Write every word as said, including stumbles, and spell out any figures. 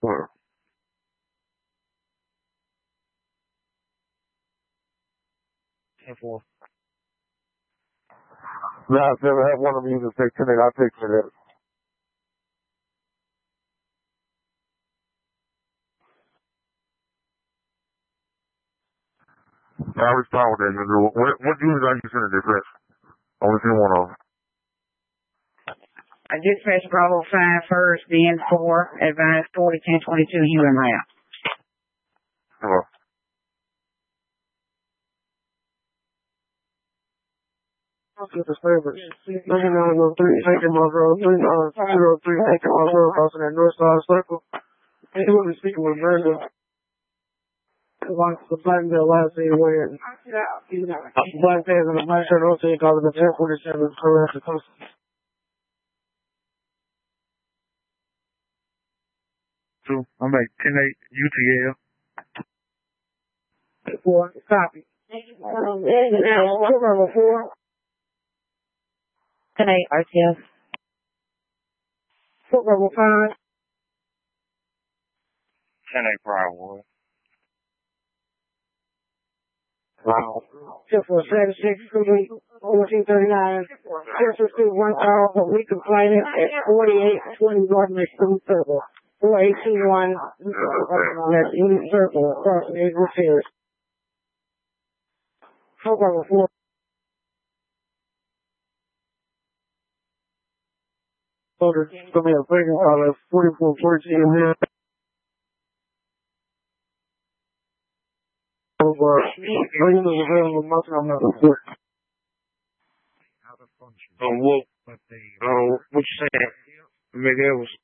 Huh. ten four. No, I've never had one of them use a six ten eight. I'll take for that. I respond with that, nigga. What, what units are you sending dispatch? Only seen one of them. I dispatched Bravo five first, then four, advise forty ten twenty-two, you and route. Hello. I'll get the service. ninety-nine oh three, Hampton Mills Road, three nine zero three, Hampton Mills Road, crossing that north side circle. And he will be speaking with Brenda. Like the Black Bill last year when Black Pants and the Black Shirt also called the ten forty-seven correct the coast. Two. I'm at ten eight U T L. Four. Copy. Um, number four. ten eight R T F. Foot level five. ten eight Briarwood. Wow. Two four seven six fourteen thirty-nine. Central Street one hour for week complaining at forty-eight twenty North Mexico Circle. four eighteen one. That's Unit Circle across the April Terrace. Foot level four. Order. Come here, breaking out of forty-four fourteen here. Over. Bringing the available month on the report. So what? Uh, what you saying? Maybe that was